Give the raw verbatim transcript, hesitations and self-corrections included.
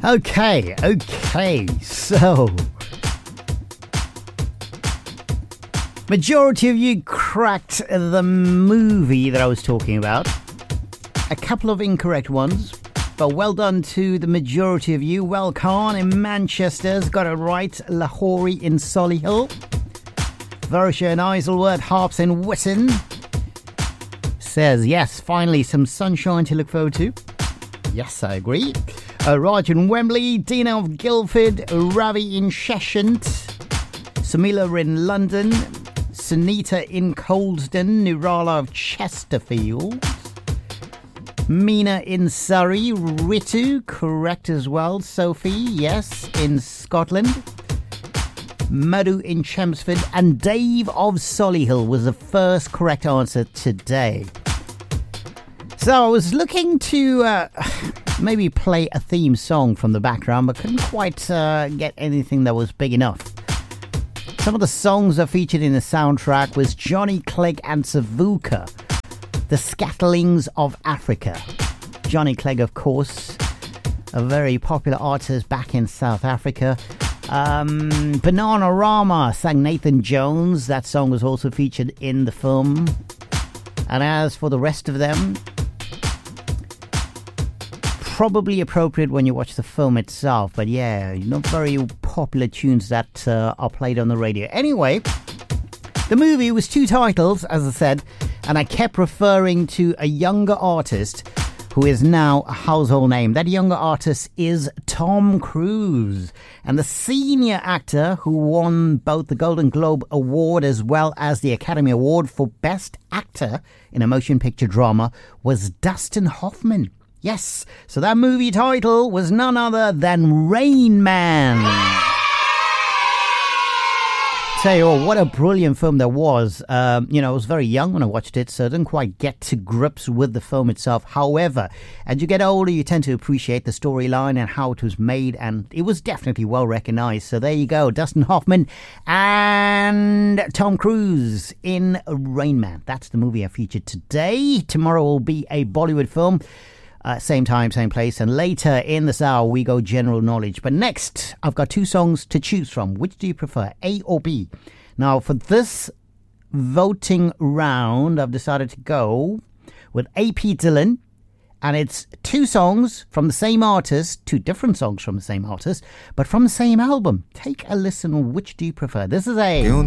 Okay, okay, so majority of you cracked the movie that I was talking about. A couple of incorrect ones, but well done to the majority of you. Well, Khan in Manchester's got it right. Lahore in Solihull. Varsha in Isleworth. Harps in Witten says, yes, finally some sunshine to look forward to. Yes, I agree. Uh, Raj in Wembley. Dina of Guildford. Ravi in Cheshire. Samila in London. Sunita in Colston. Nirala of Chesterfield. Mina in Surrey. Ritu, correct as well. Sophie, yes, in Scotland. Madhu in Chelmsford. And Dave of Solihull was the first correct answer today. So I was looking to uh, maybe play a theme song from the background, but couldn't quite uh, get anything that was big enough. Some of the songs that featured in the soundtrack was Johnny Clegg and Savuka, The Scatterlings of Africa. Johnny Clegg, of course, a very popular artist back in South Africa. Um, Bananarama sang Nathan Jones. That song was also featured in the film. And as for the rest of them, probably appropriate when you watch the film itself. But yeah, not very popular tunes that uh, are played on the radio. Anyway, the movie was two titles, as I said, and I kept referring to a younger artist who is now a household name. That younger artist is Tom Cruise. And the senior actor who won both the Golden Globe Award as well as the Academy Award for Best Actor in a Motion Picture Drama was Dustin Hoffman. Yes, so that movie title was none other than Rain Man. Tell you what, what a brilliant film that was. Um, you know, I was very young when I watched it, so I didn't quite get to grips with the film itself. However, as you get older, you tend to appreciate the storyline and how it was made, and it was definitely well recognized. So there you go, Dustin Hoffman and Tom Cruise in Rain Man. That's the movie I featured today. Tomorrow will be a Bollywood film. Uh, same time, same place. And later in this hour, we go general knowledge. But next, I've got two songs to choose from. Which do you prefer, A or B? Now, for this voting round, I've decided to go with A P Dylan. And it's two songs from the same artist, two different songs from the same artist, but from the same album. Take a listen. Which do you prefer? This is A.